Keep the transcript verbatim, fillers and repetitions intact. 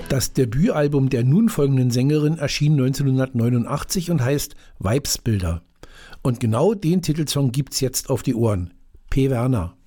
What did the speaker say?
Das Debütalbum der nun folgenden Sängerin erschien neunzehnhundertneunundachtzig und heißt Weibsbilder. Und genau den Titelsong gibt's jetzt auf die Ohren. P. Werner.